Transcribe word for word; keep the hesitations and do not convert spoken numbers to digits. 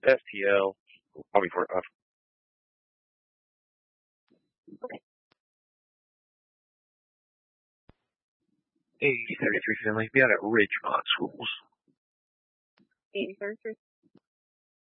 S T L. Probably for uh, eighty thirty-three Finley. Be out at Ridgemont Schools. eighty thirty-three